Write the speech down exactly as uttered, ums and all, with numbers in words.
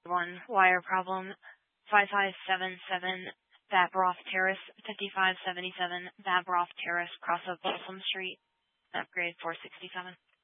One wire problem, five five seven seven Babroff Terrace, fifty-five seventy-seven Babroff Terrace, cross of Balsam Street, upgrade four sixty-seven.